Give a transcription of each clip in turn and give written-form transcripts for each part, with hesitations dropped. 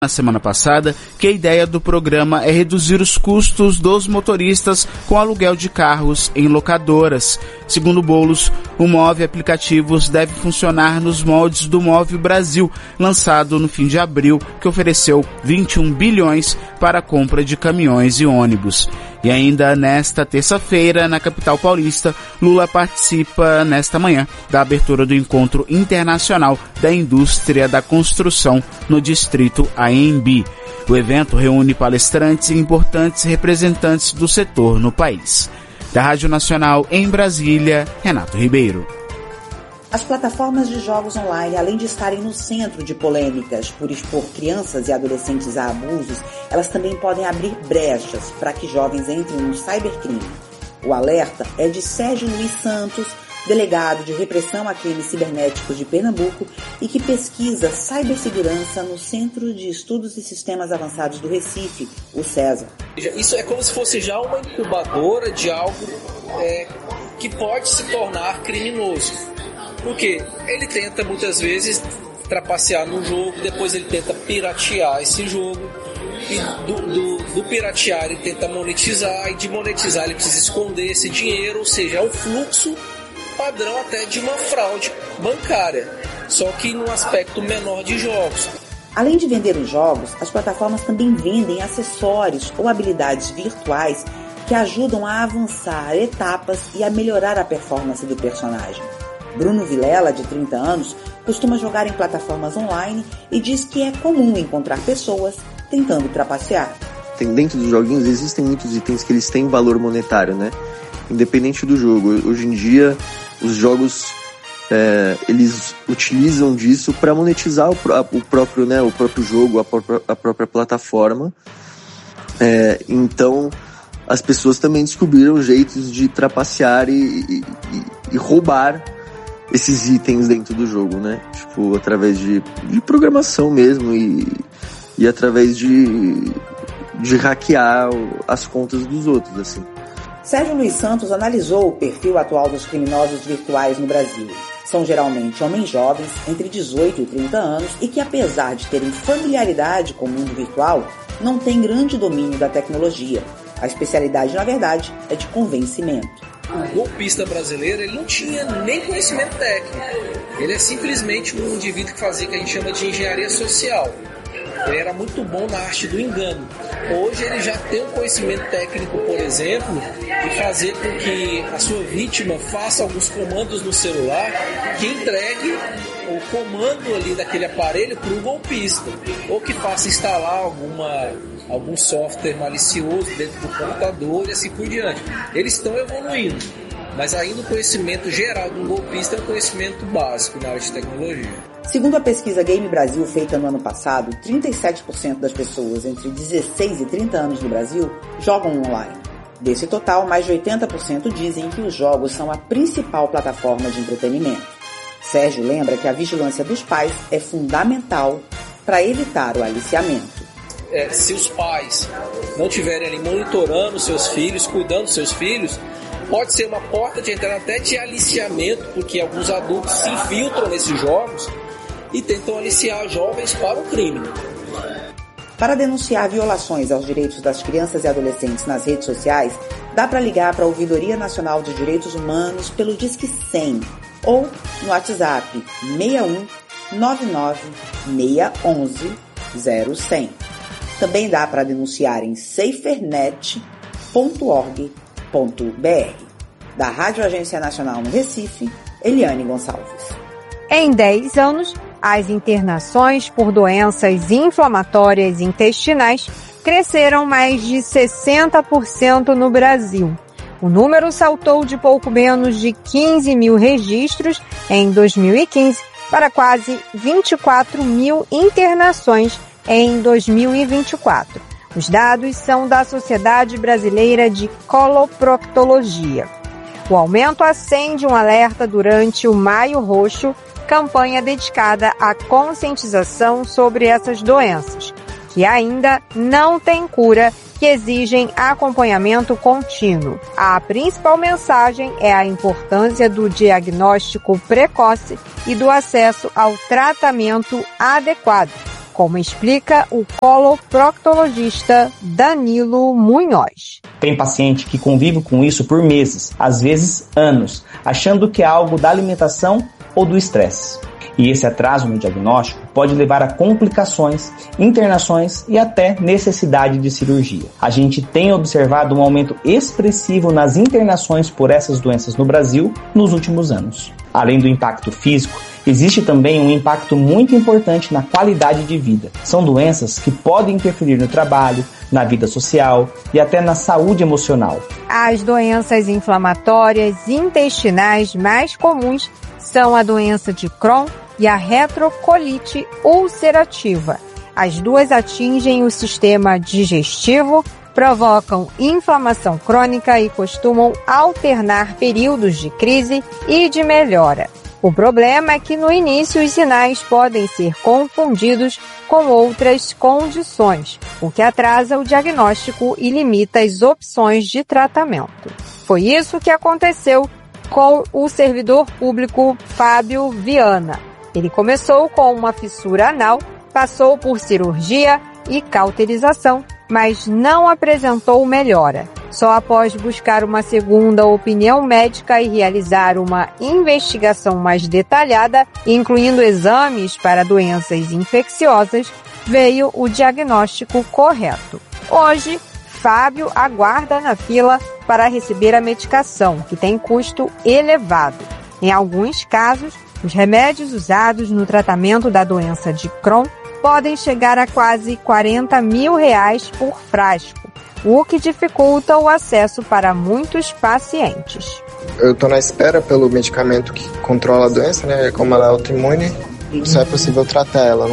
na semana passada que a ideia do programa é reduzir os custos dos motoristas com aluguel de carros em locadoras. Segundo Boulos, o Move Aplicativos deve funcionar nos moldes do Move Brasil, lançado no fim de abril, que ofereceu 21 bilhões para a compra de caminhões e ônibus. E ainda nesta terça-feira, na capital paulista, Lula participa nesta manhã da abertura do Encontro Internacional da Indústria da Construção no Distrito AMB. O evento reúne palestrantes e importantes representantes do setor no país. Da Rádio Nacional em Brasília, Renato Ribeiro. As plataformas de jogos online, além de estarem no centro de polêmicas por expor crianças e adolescentes a abusos, elas também podem abrir brechas para que jovens entrem no cybercrime. O alerta é de Sérgio Luiz Santos, delegado de repressão a crimes cibernéticos de Pernambuco e que pesquisa cibersegurança no Centro de Estudos e Sistemas Avançados do Recife, o CESA. Isso é como se fosse já uma incubadora de algo que pode se tornar criminoso. Porque ele tenta muitas vezes trapacear no jogo, depois ele tenta piratear esse jogo, e do piratear ele tenta monetizar, e de monetizar ele precisa esconder esse dinheiro, ou seja, é um fluxo padrão até de uma fraude bancária, só que num aspecto menor de jogos. Além de vender os jogos, as plataformas também vendem acessórios ou habilidades virtuais que ajudam a avançar etapas e a melhorar a performance do personagem. Bruno Vilela, de 30 anos, costuma jogar em plataformas online e diz que é comum encontrar pessoas tentando trapacear. Dentro dos joguinhos existem muitos itens que eles têm valor monetário, né? Independente do jogo. Hoje em dia, os jogos eles utilizam disso para monetizar o próprio jogo, a própria plataforma. Então, as pessoas também descobriram jeitos de trapacear e roubar esses itens dentro do jogo, né? Tipo, através de programação mesmo e através de hackear as contas dos outros, assim. Sérgio Luiz Santos analisou o perfil atual dos criminosos virtuais no Brasil. São geralmente homens jovens, entre 18 e 30 anos, e que apesar de terem familiaridade com o mundo virtual, não têm grande domínio da tecnologia. A especialidade, na verdade, é de convencimento. O golpista brasileiro, ele não tinha nem conhecimento técnico. Ele é simplesmente um indivíduo que fazia o que a gente chama de engenharia social. Ele era muito bom na arte do engano. Hoje ele já tem um conhecimento técnico, por exemplo, de fazer com que a sua vítima faça alguns comandos no celular que entregue o comando ali daquele aparelho para o golpista, ou que faça instalar algum software malicioso dentro do computador e assim por diante. Eles estão evoluindo, mas ainda o conhecimento geral de um golpista é um conhecimento básico na área de tecnologia. Segundo a pesquisa Game Brasil feita no ano passado, 37% das pessoas entre 16 e 30 anos no Brasil jogam online. Desse total, mais de 80% dizem que os jogos são a principal plataforma de entretenimento. Sérgio lembra que a vigilância dos pais é fundamental para evitar o aliciamento. Se os pais não estiverem ali monitorando seus filhos, cuidando dos seus filhos, pode ser uma porta de entrada até de aliciamento, porque alguns adultos se infiltram nesses jogos e tentam aliciar jovens para o crime. Para denunciar violações aos direitos das crianças e adolescentes nas redes sociais, dá para ligar para a Ouvidoria Nacional de Direitos Humanos pelo Disque 100 ou no WhatsApp 61 99 611 0100. Também dá para denunciar em safernet.org.br. Da Rádio Agência Nacional no Recife, Eliane Gonçalves. Em 10 anos, as internações por doenças inflamatórias intestinais cresceram mais de 60% no Brasil. O número saltou de pouco menos de 15 mil registros em 2015 para quase 24 mil internações em 2024. Os dados são da Sociedade Brasileira de Coloproctologia. O aumento acende um alerta durante o Maio Roxo, campanha dedicada à conscientização sobre essas doenças, que ainda não têm cura, que exigem acompanhamento contínuo. A principal mensagem é a importância do diagnóstico precoce e do acesso ao tratamento adequado, como explica o coloproctologista Danilo Munhoz. Tem paciente que convive com isso por meses, às vezes anos, achando que é algo da alimentação ou do estresse. E esse atraso no diagnóstico pode levar a complicações, internações e até necessidade de cirurgia. A gente tem observado um aumento expressivo nas internações por essas doenças no Brasil nos últimos anos. Além do impacto físico, existe também um impacto muito importante na qualidade de vida. São doenças que podem interferir no trabalho, na vida social e até na saúde emocional. As doenças inflamatórias intestinais mais comuns são a doença de Crohn e a retrocolite ulcerativa. As duas atingem o sistema digestivo, provocam inflamação crônica e costumam alternar períodos de crise e de melhora. O problema é que no início os sinais podem ser confundidos com outras condições, o que atrasa o diagnóstico e limita as opções de tratamento. Foi isso que aconteceu com o servidor público Fábio Viana. Ele começou com uma fissura anal, passou por cirurgia e cauterização, mas não apresentou melhora. Só após buscar uma segunda opinião médica e realizar uma investigação mais detalhada, incluindo exames para doenças infecciosas, veio o diagnóstico correto. Hoje, Fábio aguarda na fila para receber a medicação, que tem custo elevado. Em alguns casos, os remédios usados no tratamento da doença de Crohn podem chegar a quase R$40 mil por frasco, o que dificulta o acesso para muitos pacientes. Eu estou na espera pelo medicamento que controla a doença, né? Como ela é autoimune, só é possível tratar ela,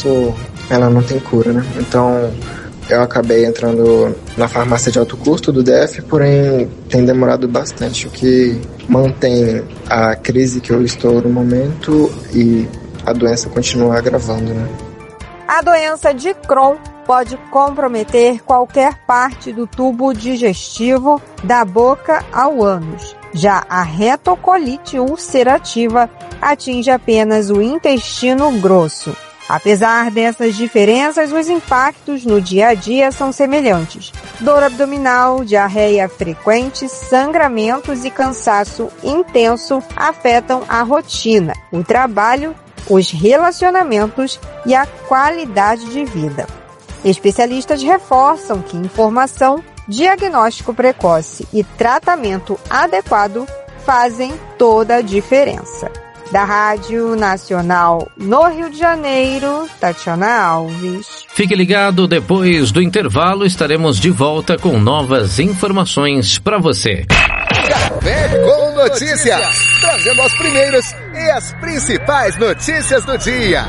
ela não tem cura, né? Então eu acabei entrando na farmácia de alto custo do DF, porém tem demorado bastante, o que mantém a crise que eu estou no momento e a doença continua agravando, né? A doença de Crohn pode comprometer qualquer parte do tubo digestivo, da boca ao ânus. Já a retocolite ulcerativa atinge apenas o intestino grosso. Apesar dessas diferenças, os impactos no dia a dia são semelhantes. Dor abdominal, diarreia frequente, sangramentos e cansaço intenso afetam a rotina, o trabalho, os relacionamentos e a qualidade de vida. Especialistas reforçam que informação, diagnóstico precoce e tratamento adequado fazem toda a diferença. Da Rádio Nacional no Rio de Janeiro, Tatiana Alves. Fique ligado, depois do intervalo estaremos de volta com novas informações para você. Café com Notícias, trazendo as primeiras e as principais notícias do dia.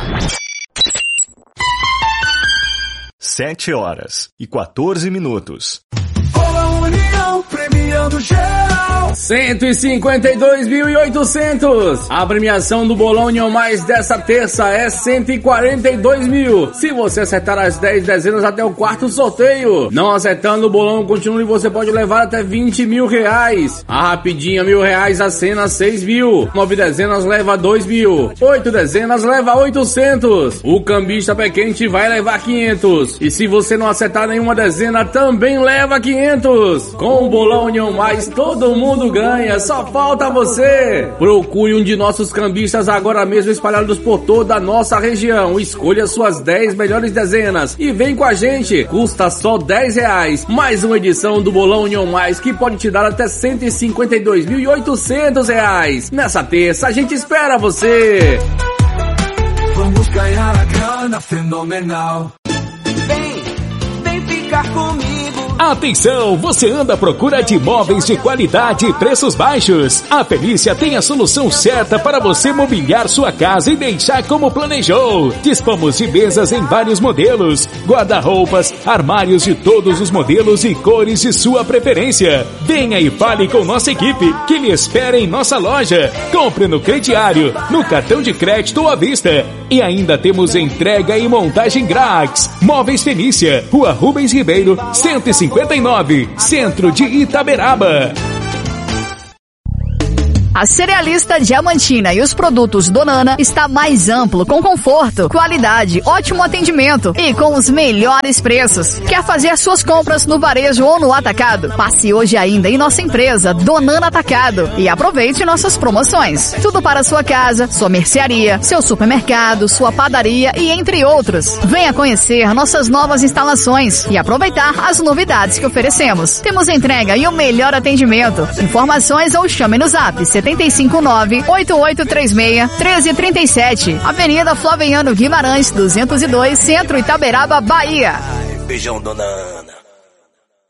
7h14. Bola União premiando geral. 152.800. A premiação do Bolão União Mais dessa terça é 142 mil. Se você acertar as 10 dezenas até o quarto sorteio. Não acertando o bolão continua e você pode levar até 20 mil reais. A rapidinha R$1.000, a cena 6 mil. 9 dezenas leva 2 mil. 8 dezenas leva 800. O cambista pé quente vai levar 500. E se você não acertar nenhuma dezena, também leva 500. Com o Bolão União Mais, todo mundo ganha, só falta você. Procure um de nossos cambistas agora mesmo espalhados por toda a nossa região. Escolha suas 10 melhores dezenas e vem com a gente. Custa só R$10. Mais uma edição do Bolão União Mais que pode te dar até R$152.800. Nessa terça a gente espera você. Vamos ganhar a grana fenomenal. Vem ficar comigo. Atenção, você anda à procura de imóveis de qualidade e preços baixos? A Felícia tem a solução certa para você mobiliar sua casa e deixar como planejou. Dispomos de mesas em vários modelos, guarda-roupas, armários de todos os modelos e cores de sua preferência. Venha e fale com nossa equipe que lhe espera em nossa loja. Compre no crediário, no cartão de crédito ou à vista. E ainda temos entrega e montagem grátis. Móveis Felícia, Rua Rubens Ribeiro, 159, Centro de Itaberaba. A cerealista Diamantina e os produtos Donana está mais amplo, com conforto, qualidade, ótimo atendimento e com os melhores preços. Quer fazer suas compras no varejo ou no atacado? Passe hoje ainda em nossa empresa Donana Atacado e aproveite nossas promoções. Tudo para sua casa, sua mercearia, seu supermercado, sua padaria e entre outros. Venha conhecer nossas novas instalações e aproveitar as novidades que oferecemos. Temos entrega e o melhor atendimento. Informações ou chame no zap 759-8836-1337. Avenida Flaviano Guimarães, 202, Centro, Itaberaba, Bahia. Beijão, Donana.